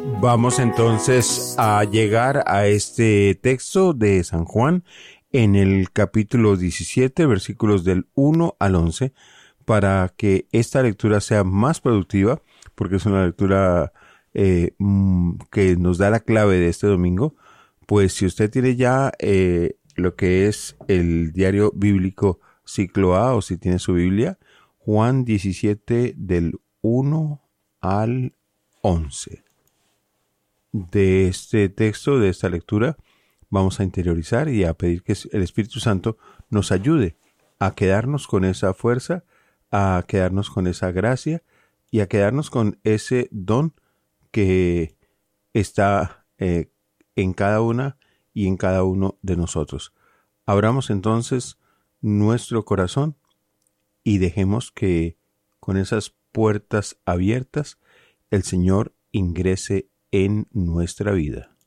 Vamos entonces a llegar a este texto de San Juan en el capítulo 17, versículos del 1 al 11, para que esta lectura sea más productiva, porque es una lectura que nos da la clave de este domingo. Pues si usted tiene ya lo que es el diario bíblico ciclo A, o si tiene su Biblia, Juan 17 del 1 al 11. De este texto, de esta lectura, vamos a interiorizar y a pedir que el Espíritu Santo nos ayude a quedarnos con esa fuerza, a quedarnos con esa gracia y a quedarnos con ese don que está en cada una y en cada uno de nosotros. Abramos entonces nuestro corazón y dejemos que con esas puertas abiertas el Señor ingrese en nuestra vida.